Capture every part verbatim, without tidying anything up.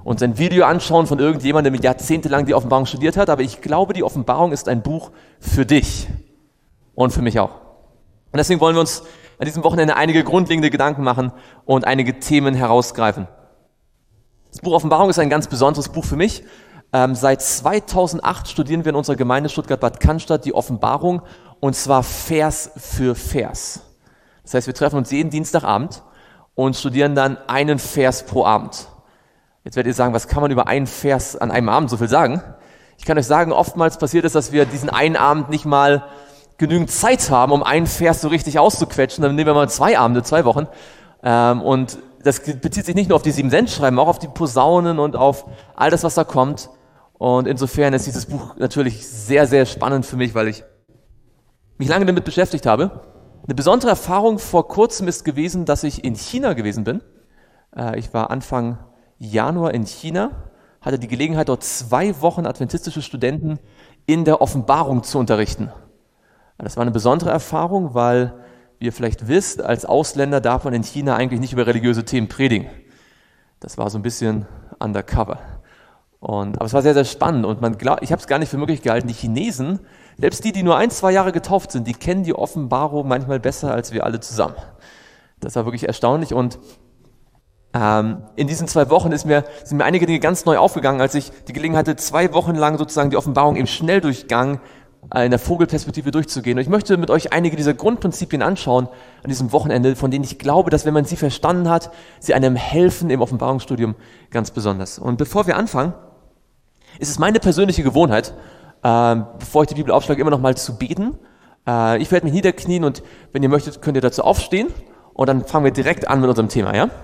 uns ein Video anschauen von irgendjemandem, der jahrzehntelang die Offenbarung studiert hat, aber ich glaube, die Offenbarung ist ein Buch für dich und für mich auch. Und deswegen wollen wir uns an diesem Wochenende einige grundlegende Gedanken machen und einige Themen herausgreifen. Das Buch Offenbarung ist ein ganz besonderes Buch für mich. Ähm, seit zweitausendacht studieren wir in unserer Gemeinde Stuttgart-Bad Cannstatt die Offenbarung, und zwar Vers für Vers. Das heißt, wir treffen uns jeden Dienstagabend und studieren dann einen Vers pro Abend. Jetzt werdet ihr sagen, was kann man über einen Vers an einem Abend so viel sagen? Ich kann euch sagen, oftmals passiert es, dass wir diesen einen Abend nicht mal genügend Zeit haben, um einen Vers so richtig auszuquetschen. Dann nehmen wir mal zwei Abende, zwei Wochen. Ähm, und das bezieht sich nicht nur auf die sieben Sendschreiben, auch auf die Posaunen und auf all das, was da kommt. Und insofern ist dieses Buch natürlich sehr, sehr spannend für mich, weil ich mich lange damit beschäftigt habe. Eine besondere Erfahrung vor kurzem ist gewesen, dass ich in China gewesen bin. Äh, ich war Anfang Januar in China, hatte die Gelegenheit, dort zwei Wochen adventistische Studenten in der Offenbarung zu unterrichten. Das war eine besondere Erfahrung, weil, wie ihr vielleicht wisst, als Ausländer darf man in China eigentlich nicht über religiöse Themen predigen. Das war so ein bisschen undercover. Und, aber es war sehr, sehr spannend und man glaub, ich habe es gar nicht für möglich gehalten, die Chinesen, selbst die, die nur ein, zwei Jahre getauft sind, die kennen die Offenbarung manchmal besser als wir alle zusammen. Das war wirklich erstaunlich und ähm, in diesen zwei Wochen ist mir, sind mir einige Dinge ganz neu aufgegangen, als ich die Gelegenheit hatte, zwei Wochen lang sozusagen die Offenbarung im Schnelldurchgang in der Vogelperspektive durchzugehen. Und ich möchte mit euch einige dieser Grundprinzipien anschauen an diesem Wochenende, von denen ich glaube, dass wenn man sie verstanden hat, sie einem helfen im Offenbarungsstudium ganz besonders. Und bevor wir anfangen, ist es meine persönliche Gewohnheit, äh, bevor ich die Bibel aufschlage, immer noch mal zu beten. Äh, ich werde mich niederknien und wenn ihr möchtet, könnt ihr dazu aufstehen und dann fangen wir direkt an mit unserem Thema, ja?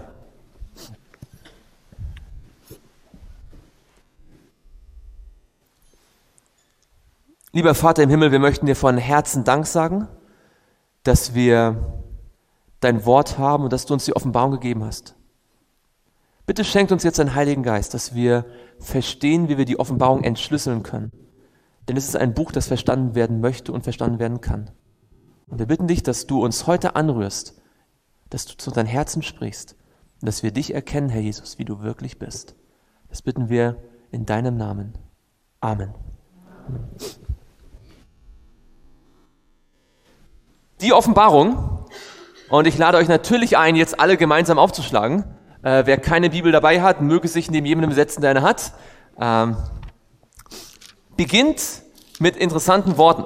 Lieber Vater im Himmel, wir möchten dir von Herzen Dank sagen, dass wir dein Wort haben und dass du uns die Offenbarung gegeben hast. Bitte schenkt uns jetzt deinen Heiligen Geist, dass wir verstehen, wie wir die Offenbarung entschlüsseln können. Denn es ist ein Buch, das verstanden werden möchte und verstanden werden kann. Und wir bitten dich, dass du uns heute anrührst, dass du zu unseren Herzen sprichst und dass wir dich erkennen, Herr Jesus, wie du wirklich bist. Das bitten wir in deinem Namen. Amen. Die Offenbarung, und ich lade euch natürlich ein, jetzt alle gemeinsam aufzuschlagen. Äh, wer keine Bibel dabei hat, möge sich neben jemandem setzen, der eine hat. Ähm, beginnt mit interessanten Worten.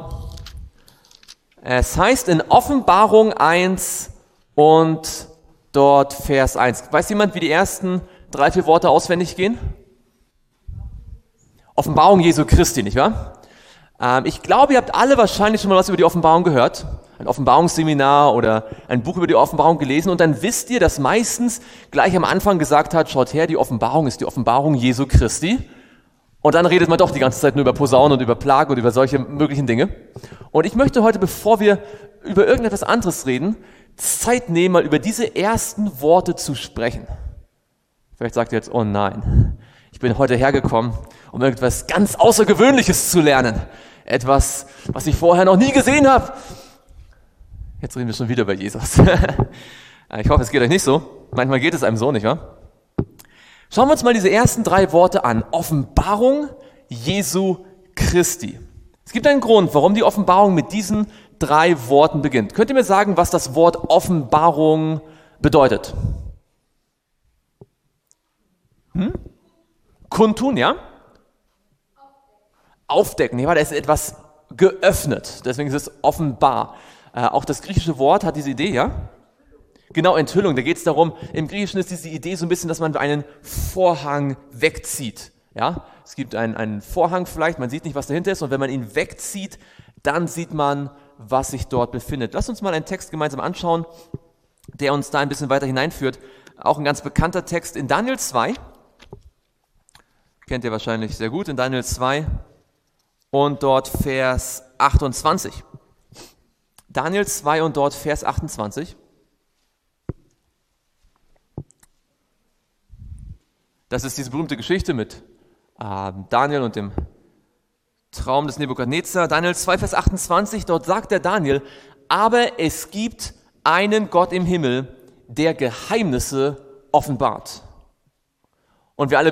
Es heißt in Offenbarung eins und dort Vers eins. Weiß jemand, wie die ersten drei, vier Worte auswendig gehen? Offenbarung Jesu Christi, nicht wahr? Ähm, ich glaube, ihr habt alle wahrscheinlich schon mal was über die Offenbarung gehört. Ein Offenbarungsseminar oder ein Buch über die Offenbarung gelesen und dann wisst ihr, dass meistens gleich am Anfang gesagt hat, schaut her, die Offenbarung ist die Offenbarung Jesu Christi. Und dann redet man doch die ganze Zeit nur über Posaunen und über Plagen und über solche möglichen Dinge. Und ich möchte heute, bevor wir über irgendetwas anderes reden, Zeit nehmen, mal über diese ersten Worte zu sprechen. Vielleicht sagt ihr jetzt, oh nein, ich bin heute hergekommen, um irgendwas ganz Außergewöhnliches zu lernen. Etwas, was ich vorher noch nie gesehen habe. Jetzt reden wir schon wieder über Jesus. Ich hoffe, es geht euch nicht so. Manchmal geht es einem so, nicht wahr? Schauen wir uns mal diese ersten drei Worte an. Offenbarung Jesu Christi. Es gibt einen Grund, warum die Offenbarung mit diesen drei Worten beginnt. Könnt ihr mir sagen, was das Wort Offenbarung bedeutet? Hm? Kundtun, ja? Aufdecken. Ja, da ist etwas geöffnet. Deswegen ist es offenbar. Äh, auch das griechische Wort hat diese Idee, ja? Genau, Enthüllung. Da geht es darum, im Griechischen ist diese Idee so ein bisschen, dass man einen Vorhang wegzieht. Ja? Es gibt einen, einen Vorhang vielleicht, man sieht nicht, was dahinter ist, und wenn man ihn wegzieht, dann sieht man, was sich dort befindet. Lass uns mal einen Text gemeinsam anschauen, der uns da ein bisschen weiter hineinführt. Auch ein ganz bekannter Text in Daniel zwei. Kennt ihr wahrscheinlich sehr gut, in Daniel zwei und dort Vers achtundzwanzig. Daniel zwei und dort Vers achtundzwanzig. Das ist diese berühmte Geschichte mit äh, Daniel und dem Traum des Nebukadnezar. Daniel zwei, Vers achtundzwanzig, dort sagt der Daniel, aber es gibt einen Gott im Himmel, der Geheimnisse offenbart. Und wir alle